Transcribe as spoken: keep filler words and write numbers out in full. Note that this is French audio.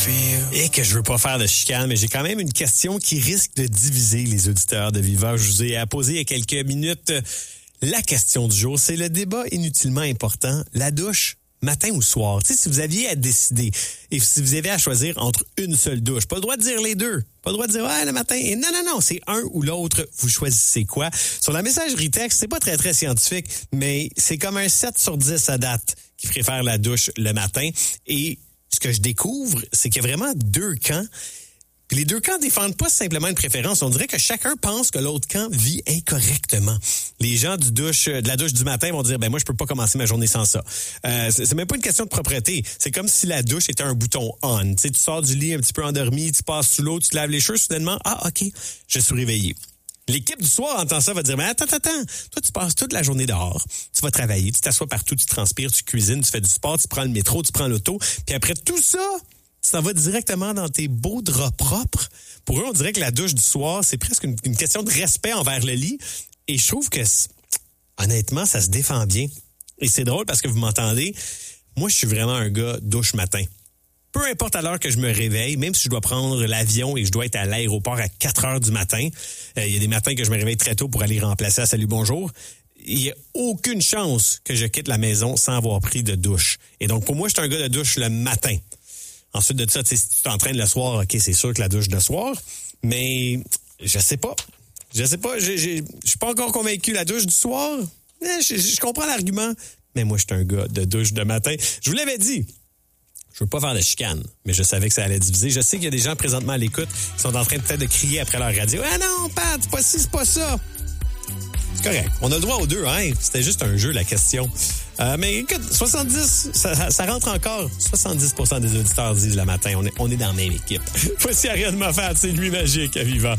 Et que je veux pas faire de chicane, mais j'ai quand même une question qui risque de diviser les auditeurs de Viva. Je vous ai posé il y a quelques minutes la question du jour. C'est le débat inutilement important. La douche, matin ou soir? Tu sais, si vous aviez à décider et si vous aviez à choisir entre une seule douche, pas le droit de dire les deux. Pas le droit de dire, ouais, le matin. Et non, non, non, c'est un ou l'autre. Vous choisissez quoi? Sur la messagerie texte, c'est pas très, très scientifique, mais c'est comme un sept sur dix à date qui préfère la douche le matin. Et ce que je découvre, c'est qu'il y a vraiment deux camps. Puis les deux camps défendent pas simplement une préférence. On dirait que chacun pense que l'autre camp vit incorrectement. Les gens du douche, de la douche du matin vont dire, ben moi, je peux pas commencer ma journée sans ça. Euh, c'est, c'est même pas une question de propreté. C'est comme si la douche était un bouton on. Tu sais, tu sors du lit un petit peu endormi, tu passes sous l'eau, tu te laves les cheveux, soudainement, ah, OK, je suis réveillé. L'équipe du soir entend ça, va dire, mais attends, attends, attends, toi, tu passes toute la journée dehors, tu vas travailler, tu t'assois partout, tu transpires, tu cuisines, tu fais du sport, tu prends le métro, tu prends l'auto, puis après tout ça, tu t'en vas directement dans tes beaux draps propres. Pour eux, on dirait que la douche du soir, c'est presque une, une question de respect envers le lit, et je trouve que, honnêtement, ça se défend bien. Et c'est drôle parce que vous m'entendez, moi, je suis vraiment un gars douche matin. Peu importe à l'heure que je me réveille, même si je dois prendre l'avion et je dois être à l'aéroport à quatre heures du matin, il euh, y a des matins que je me réveille très tôt pour aller remplacer à Salut Bonjour, il n'y a aucune chance que je quitte la maison sans avoir pris de douche. Et donc, pour moi, je suis un gars de douche le matin. Ensuite de ça, si tu t'entraînes le soir, OK, c'est sûr que la douche de soir, mais je sais pas. Je sais pas, je suis pas encore convaincu. La douche du soir, eh, je, je comprends l'argument, mais moi, je suis un gars de douche de matin. Je vous l'avais dit. Je veux pas faire de chicane, mais je savais que ça allait diviser. Je sais qu'il y a des gens présentement à l'écoute qui sont en train peut-être de crier après leur radio. Ah non, Pat, c'est pas ci, c'est pas ça. C'est correct. On a le droit aux deux, hein? C'était juste un jeu, la question. Euh, mais écoute, soixante-dix, ça, ça rentre encore. soixante-dix pour cent des auditeurs disent le matin, on est, on est dans la même équipe. Voici Ariane Moffat, c'est Nuit magique à Viva.